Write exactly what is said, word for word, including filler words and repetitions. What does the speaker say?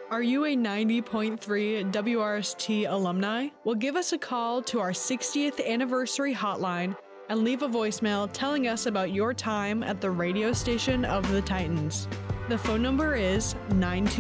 Are you a ninety point three W R S T alumni? Well, give us a call to our sixtieth anniversary hotline and leave a voicemail telling us about your time at the radio station of the Titans. The phone number is nine two